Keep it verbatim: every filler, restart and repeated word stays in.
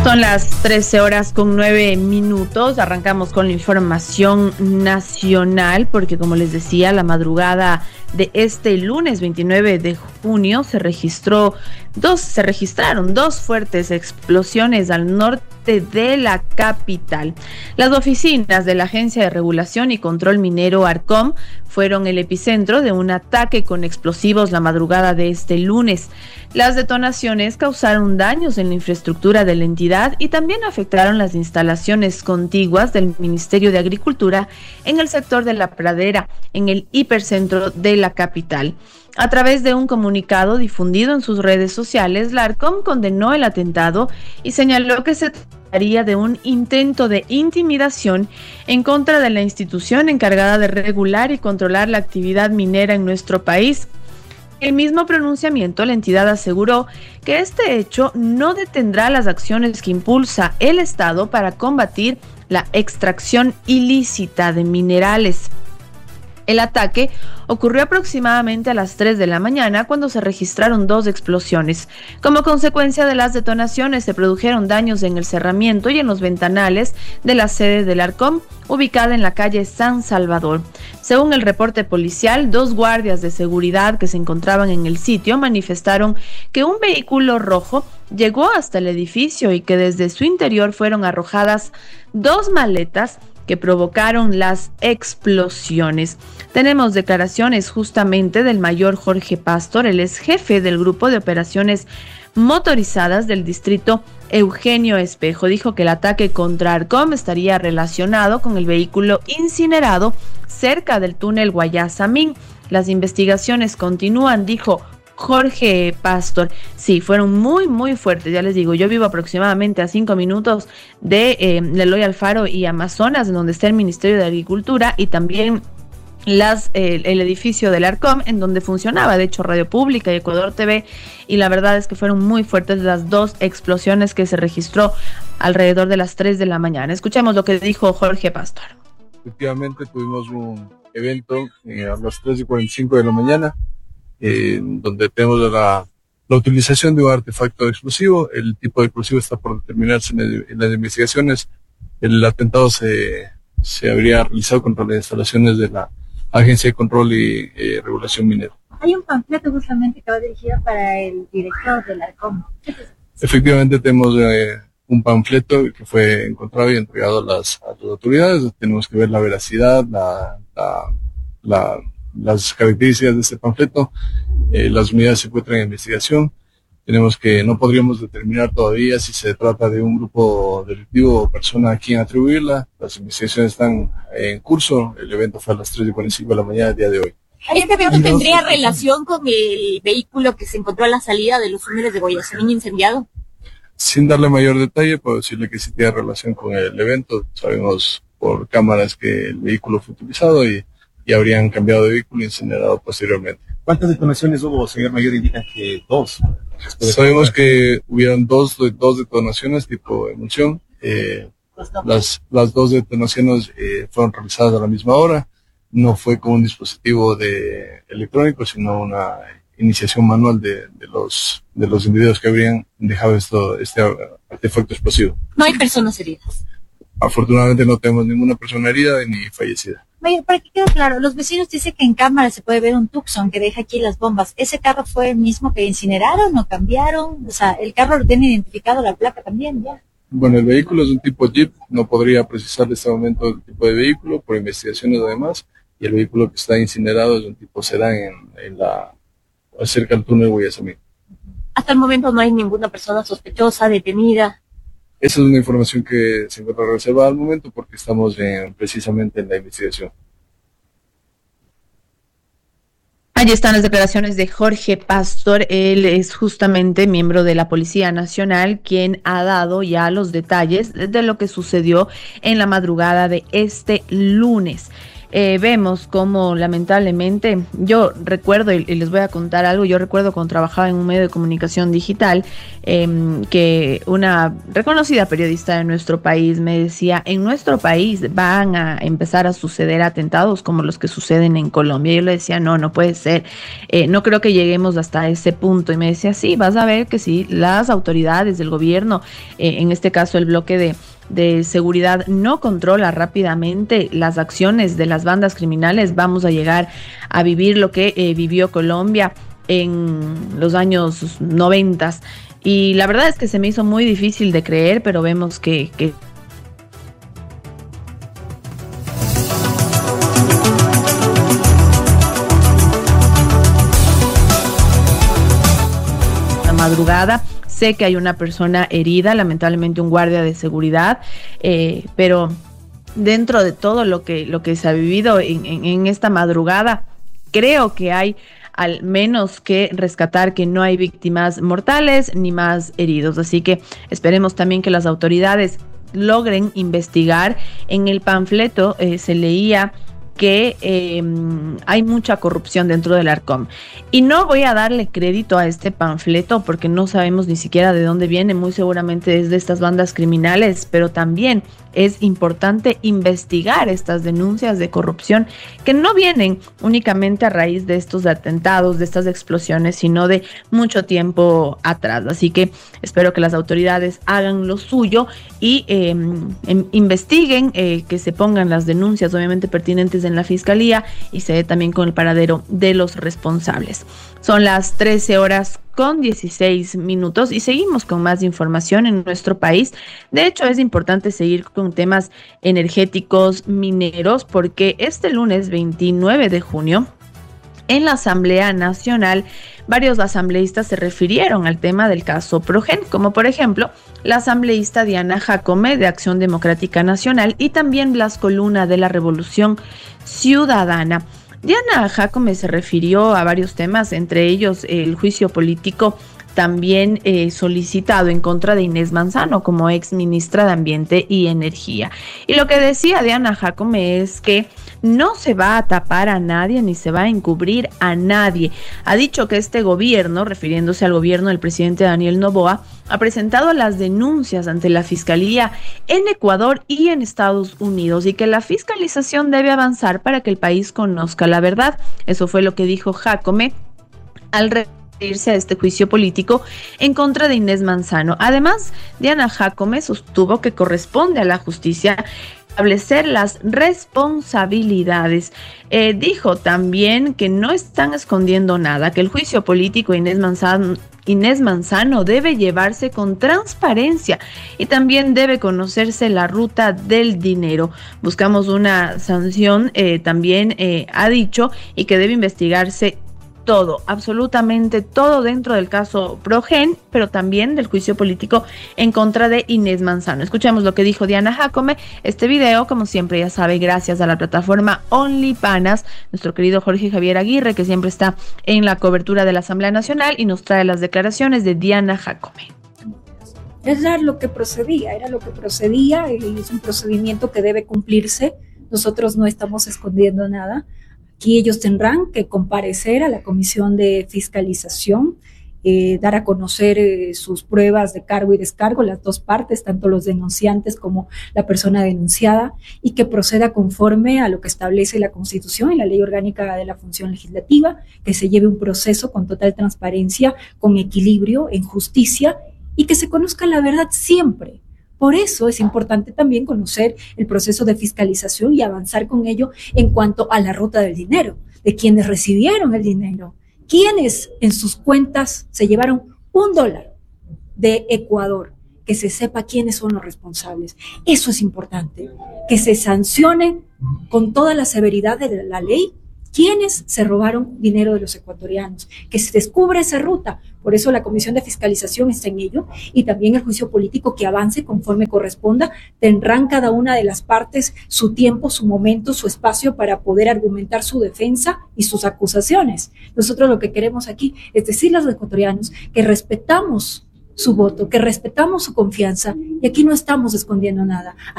Son las trece horas con nueve minutos. Arrancamos con la información nacional porque, como les decía, la madrugada de este lunes veintinueve de junio se registró dos, se registraron dos fuertes explosiones al norte de la capital. Las oficinas de la Agencia de Regulación y Control Minero Arcom fueron el epicentro de un ataque con explosivos la madrugada de este lunes. Las detonaciones causaron daños en la infraestructura de la entidad y también afectaron las instalaciones contiguas del Ministerio de Agricultura en el sector de La Pradera, en el hipercentro de la capital. A través de un comunicado difundido en sus redes sociales, la Arcom condenó el atentado y señaló que se trataría de un intento de intimidación en contra de la institución encargada de regular y controlar la actividad minera en nuestro país. En el mismo pronunciamiento, la entidad aseguró que este hecho no detendrá las acciones que impulsa el Estado para combatir la extracción ilícita de minerales. El ataque ocurrió aproximadamente a las tres de la mañana cuando se registraron dos explosiones. Como consecuencia de las detonaciones se produjeron daños en el cerramiento y en los ventanales de la sede del Arcom, ubicada en la calle San Salvador. Según el reporte policial, dos guardias de seguridad que se encontraban en el sitio manifestaron que un vehículo rojo llegó hasta el edificio y que desde su interior fueron arrojadas dos maletas que provocaron las explosiones. Tenemos declaraciones justamente del mayor Jorge Pastor, él es jefe del grupo de operaciones motorizadas del distrito Eugenio Espejo. Dijo que el ataque contra Arcom estaría relacionado con el vehículo incinerado cerca del túnel Guayasamín. Las investigaciones continúan, dijo Jorge Pastor. Sí, fueron muy, muy fuertes. Ya les digo, yo vivo aproximadamente a cinco minutos de eh, Eloy Alfaro y Amazonas, donde está el Ministerio de Agricultura y también las eh, el edificio del Arcom, en donde funcionaba, de hecho, Radio Pública y Ecuador T V. Y la verdad es que fueron muy fuertes las dos explosiones que se registró alrededor de las tres de la mañana. Escuchemos lo que dijo Jorge Pastor. Efectivamente, tuvimos un evento eh, a las tres y cuarenta y cinco de la mañana. Eh, donde tenemos la, la utilización de un artefacto explosivo. El tipo de explosivo está por determinarse en, el, en las investigaciones. El atentado se, se habría realizado contra las instalaciones de la Agencia de Control y eh, Regulación Minera. Hay un panfleto justamente que va dirigido para el director del Arcom. Efectivamente tenemos eh, un panfleto que fue encontrado y entregado a las, a las autoridades. Tenemos que ver la veracidad, la, la, la las características de este panfleto. Eh, las unidades se encuentran en investigación. Tenemos que, no podríamos determinar todavía si se trata de un grupo delictivo o persona a quien atribuirla. Las investigaciones están en curso. El evento fue a las tres y cuarenta y cinco de la mañana del día de hoy. ¿Este evento tendría relación con el vehículo que se encontró a la salida de los túneles de Guayasamín incendiado? Sin darle mayor detalle, puedo decirle que sí tiene relación con el evento. Sabemos por cámaras que el vehículo fue utilizado y y habrían cambiado de vehículo y incinerado posteriormente. ¿Cuántas detonaciones hubo, señor mayor? Indica que dos. Sabemos que hubieron dos, dos detonaciones tipo emulsión. Eh, las, las dos detonaciones eh, fueron realizadas a la misma hora. No fue con un dispositivo de electrónico, sino una iniciación manual de, de los de los individuos que habrían dejado esto este artefacto explosivo. No hay personas heridas. Afortunadamente no tenemos ninguna persona herida ni fallecida. Mayor, para que quede claro, los vecinos dicen que en cámara se puede ver un Tucson que deja aquí las bombas. ¿Ese carro fue el mismo que incineraron o cambiaron? O sea, el carro lo tiene identificado, la placa también, ya. Bueno, el vehículo es un tipo Jeep, no podría precisar en este momento el tipo de vehículo, por investigaciones además, y el vehículo que está incinerado es un tipo sedán en, en la, cerca del túnel Guayasamín. Hasta el momento no hay ninguna persona sospechosa, detenida. Esa es una información que se encuentra reservada al momento porque estamos en, precisamente en la investigación. Allí están las declaraciones de Jorge Pastor. Él es justamente miembro de la Policía Nacional, quien ha dado ya los detalles de lo que sucedió en la madrugada de este lunes. eh, vemos como lamentablemente, yo recuerdo, y, y les voy a contar algo, yo recuerdo cuando trabajaba en un medio de comunicación digital, eh, que una reconocida periodista de nuestro país me decía, en nuestro país van a empezar a suceder atentados como los que suceden en Colombia. Yo le decía, no, no puede ser, eh, no creo que lleguemos hasta ese punto. Y me decía, sí, vas a ver que sí, las autoridades del gobierno, eh, en este caso el bloque de de seguridad no controla rápidamente las acciones de las bandas criminales, vamos a llegar a vivir lo que eh, vivió Colombia en los años noventas. Y la verdad es que se me hizo muy difícil de creer, pero vemos que, que la madrugada. Sé que hay una persona herida, lamentablemente un guardia de seguridad, eh, pero dentro de todo lo que, lo que se ha vivido en, en, en esta madrugada, creo que hay al menos que rescatar que no hay víctimas mortales ni más heridos. Así que esperemos también que las autoridades logren investigar. En el panfleto eh, se leía que eh, hay mucha corrupción dentro del Arcom. Y no voy a darle crédito a este panfleto porque no sabemos ni siquiera de dónde viene, muy seguramente es de estas bandas criminales, pero también es importante investigar estas denuncias de corrupción que no vienen únicamente a raíz de estos atentados, de estas explosiones, sino de mucho tiempo atrás. Así que espero que las autoridades hagan lo suyo y eh, em, investiguen, eh, que se pongan las denuncias obviamente pertinentes en la fiscalía y se dé también con el paradero de los responsables. Son las trece horas con dieciséis minutos y seguimos con más información en nuestro país. De hecho, es importante seguir con temas energéticos, mineros, porque este lunes veintinueve de junio, en la Asamblea Nacional, varios asambleístas se refirieron al tema del caso Progen, como por ejemplo la asambleísta Diana Jacome de Acción Democrática Nacional y también Blasco Luna de la Revolución Ciudadana. Diana Jacome se refirió a varios temas, entre ellos el juicio político también eh, solicitado en contra de Inés Manzano como ex ministra de Ambiente y Energía. Y lo que decía Diana Jacome es que no se va a tapar a nadie ni se va a encubrir a nadie. Ha dicho que este gobierno, refiriéndose al gobierno del presidente Daniel Noboa, ha presentado las denuncias ante la Fiscalía en Ecuador y en Estados Unidos y que la fiscalización debe avanzar para que el país conozca la verdad. Eso fue lo que dijo Jacome al referirse a este juicio político en contra de Inés Manzano. Además, Diana Jacome sostuvo que corresponde a la justicia establecer las responsabilidades. Eh, dijo también que no están escondiendo nada, que el juicio político de Inés Manzano, Inés Manzano debe llevarse con transparencia y también debe conocerse la ruta del dinero. Buscamos una sanción, eh, también eh, ha dicho, y que debe investigarse todo, absolutamente todo dentro del caso Progen, pero también del juicio político en contra de Inés Manzano. Escuchemos lo que dijo Diana Jacome. Este video, como siempre, ya sabe, gracias a la plataforma OnlyPanas, nuestro querido Jorge Javier Aguirre, que siempre está en la cobertura de la Asamblea Nacional y nos trae las declaraciones de Diana Jacome. Era lo que procedía, era lo que procedía y es un procedimiento que debe cumplirse. Nosotros no estamos escondiendo nada. Aquí ellos tendrán que comparecer a la Comisión de Fiscalización, eh, dar a conocer eh, sus pruebas de cargo y descargo, las dos partes, tanto los denunciantes como la persona denunciada, y que proceda conforme a lo que establece la Constitución y la Ley Orgánica de la Función Legislativa, que se lleve un proceso con total transparencia, con equilibrio, en justicia, y que se conozca la verdad siempre. Por eso es importante también conocer el proceso de fiscalización y avanzar con ello en cuanto a la ruta del dinero, de quienes recibieron el dinero, quienes en sus cuentas se llevaron un dólar de Ecuador, que se sepa quiénes son los responsables. Eso es importante, que se sancionen con toda la severidad de la ley quienes se robaron dinero de los ecuatorianos, que se descubra esa ruta. Por eso la Comisión de Fiscalización está en ello y también el juicio político que avance conforme corresponda. Tendrán cada una de las partes su tiempo, su momento, su espacio para poder argumentar su defensa y sus acusaciones. Nosotros lo que queremos aquí es decirles a los ecuatorianos que respetamos su voto, que respetamos su confianza y aquí no estamos escondiendo nada.